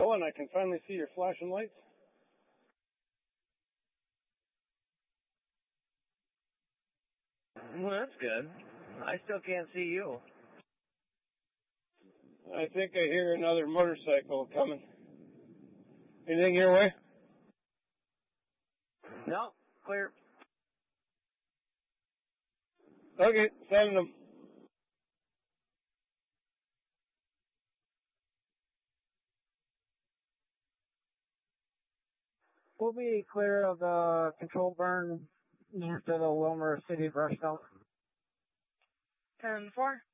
Oh, and I can finally see your flashing lights. Well, that's good. I still can't see you. I think I hear another motorcycle coming. Anything your way? No, clear. Okay, send them. We'll be clear of the control burn north of the Wilmer City brush belt. 10-4.